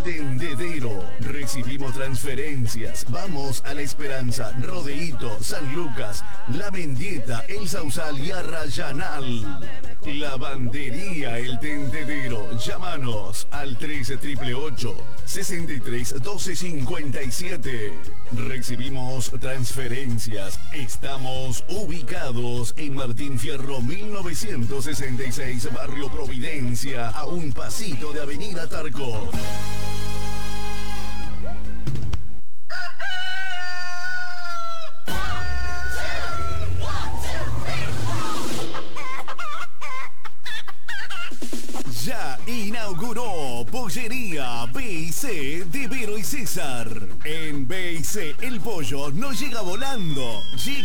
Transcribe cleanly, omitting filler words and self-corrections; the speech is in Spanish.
Tendedero. Recibimos transferencias. Vamos a La Esperanza, Rodeíto, San Lucas, La Mendieta, El Sausal y Arrayanal. Lavandería El Tendedero. Llámanos al 1388-631257. Recibimos transferencias. Estamos ubicados en Martín Fierro 1966, Barrio Providencia, a un pasito de Avenida Tarco. Ya inauguró Pollería B&C de Vero y César. En B&C el pollo no llega volando, llega